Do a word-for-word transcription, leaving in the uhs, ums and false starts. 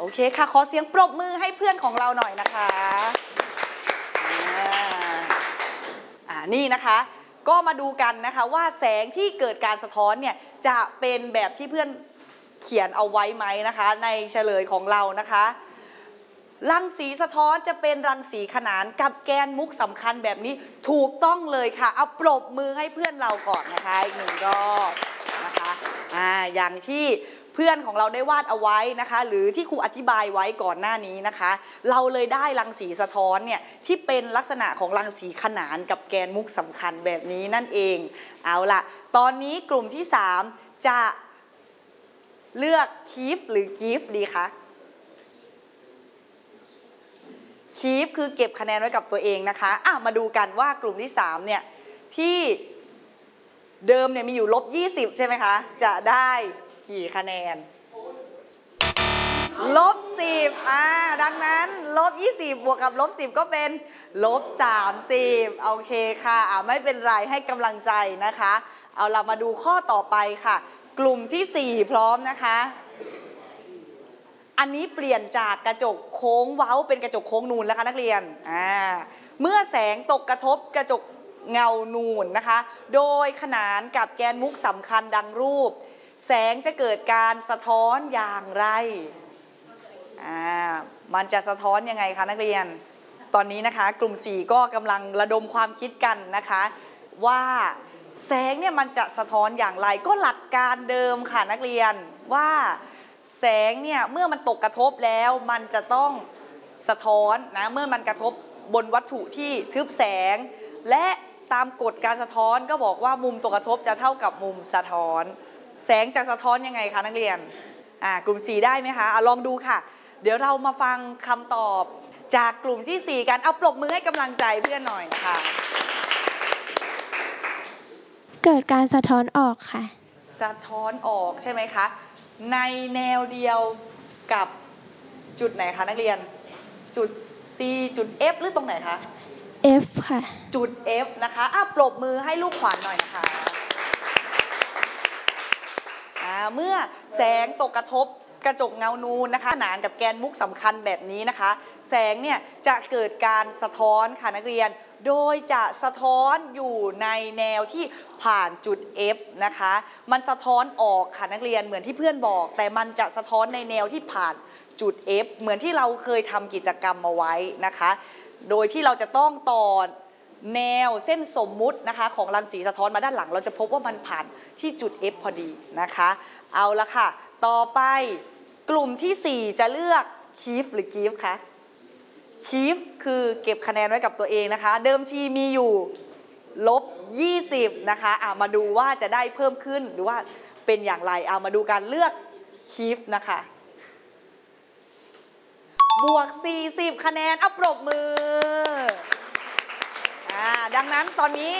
เคค่ะขอเสียงปรบมือให้เพื่อนของเราหน่อยนะคะอ่านี่นะคะก็มาดูกันนะคะว่าแสงที่เกิดการสะท้อนเนี่ยจะเป็นแบบที่เพื่อนเขียนเอาไว้ไหมนะคะในเฉลยของเรานะคะรังสีสะท้อนจะเป็นรังสีขนานกับแกนมุกสำคัญแบบนี้ถูกต้องเลยค่ะเอาปรบมือให้เพื่อนเราก่อนนะคะอีกหนึ่งรอบนะคะอ่าอย่างที่เพื่อนของเราได้วาดเอาไว้นะคะหรือที่ครูอธิบายไว้ก่อนหน้านี้นะคะเราเลยได้รังสีสะท้อนเนี่ยที่เป็นลักษณะของรังสีขนานกับแกนมุกสำคัญแบบนี้นั่นเองเอาล่ะตอนนี้กลุ่มที่สามจะเลือก keep หรือ give ดีคะคีปคือเก็บคะแนนไว้กับตัวเองนะคะอ่ะมาดูกันว่ากลุ่มที่สามเนี่ยที่เดิมเนี่ยมีอยู่ลบยี่สิบใช่ไหมคะจะได้กี่คะแนนลบสิบอ่าดังนั้นลบยี่สิบบวกกับลบสิบก็เป็นลบสามสิบโอเคค่ะอ่าไม่เป็นไรให้กำลังใจนะคะเอาเรามาดูข้อต่อไปค่ะกลุ่มที่สี่พร้อมนะคะอันนี้เปลี่ยนจากกระจกโค้งเว้าเป็นกระจกโค้งนูนแล้วค่ะนักเรียนอ่าเมื่อแสงตกกระทบกระจกเงานูนนะคะโดยขนานกับแกนมุกสำคัญดังรูปแสงจะเกิดการสะท้อนอย่างไรอ่ามันจะสะท้อนยังไงคะนักเรียนตอนนี้นะคะกลุ่มสี่ก็กำลังระดมความคิดกันนะคะว่าแสงเนี่ยมันจะสะท้อนอย่างไรก็หลักการเดิมค่ะนักเรียนว่าแสงเนี่ยเมื่อมันตกกระทบแล้วมันจะต้องสะท้อนนะเมื่อมันกระทบบนวัตถุที่ทึบแสงและตามกฎการสะท้อนก็บอกว่ามุมตกกระทบจะเท่ากับมุมสะท้อนแสงจะสะท้อนยังไงคะนักเรียนอ่ากลุ่มสี่ได้ไหมคะเอาลองดูค่ะเดี๋ยวเรามาฟังคำตอบจากกลุ่มที่สี่กันเอาปรบมือให้กำลังใจเพื่อนหน่อยค่ะเกิดการสะท้อนออกค่ะสะท้อนออกใช่ไหมคะในแนวเดียวกับจุดไหนคะนักเรียนจุด C จุด F หรือตรงไหนคะ F ค่ะจุด F นะคะอ่ะปรบมือให้ลูกขวัญหน่อยนะคะอ่าเมื่อแสงตกกระทบกระจกเงานูนนะคะขนานกับแกนมุกสำคัญแบบนี้นะคะแสงเนี่ยจะเกิดการสะท้อนค่ะนักเรียนโดยจะสะท้อนอยู่ในแนวที่ผ่านจุด F นะคะมันสะท้อนออกค่ะนักเรียนเหมือนที่เพื่อนบอกแต่มันจะสะท้อนในแนวที่ผ่านจุด F เหมือนที่เราเคยทำกิจกรรมมาไว้นะคะโดยที่เราจะต้องต่อแนวเส้นสมมุตินะคะของรังสีสะท้อนมาด้านหลังเราจะพบว่ามันผ่านที่จุด F พอดีนะคะเอาละค่ะต่อไปกลุ่มที่สี่จะเลือก keep หรือ give คะ keep คือเก็บคะแนนไว้กับตัวเองนะคะเดิมทีมีอยู่ลบยี่สิบนะคะเอามาดูว่าจะได้เพิ่มขึ้นหรือว่าเป็นอย่างไรเอามาดูการเลือก keep นะคะบวกสี่สิบคะแนนเอาปรบมืออ่าดังนั้นตอนนี้